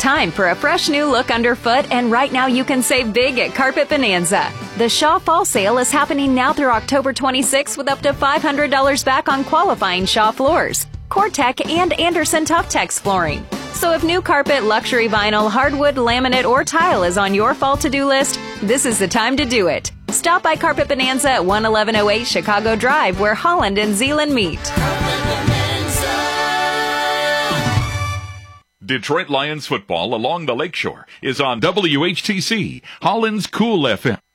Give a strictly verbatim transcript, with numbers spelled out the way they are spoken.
time for a fresh new look underfoot, and right now you can save big at Carpet Bonanza. The Shaw Fall Sale is happening now through October twenty-sixth with up to five hundred dollars back on qualifying Shaw floors, Cortec, and Anderson Tough-Tex flooring. So if new carpet, luxury vinyl, hardwood, laminate, or tile is on your fall to-do list, this is the time to do it. Stop by Carpet Bonanza at one eleven oh eight Chicago Drive, where Holland and Zeeland meet. Detroit Lions football along the lakeshore is on W H T C, Holland's Cool F M.